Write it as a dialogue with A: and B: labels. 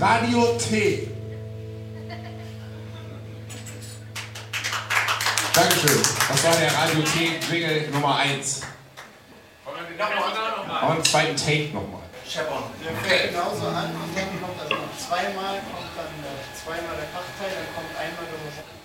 A: Radio T. Dankeschön. Das war der Radio T-Jingle Nummer 1. Und einen zweiten Take nochmal.
B: Scheppern. Der fängt genauso an und dann kommt das noch zweimal, kommt dann zweimal der Kraftteil, dann kommt einmal der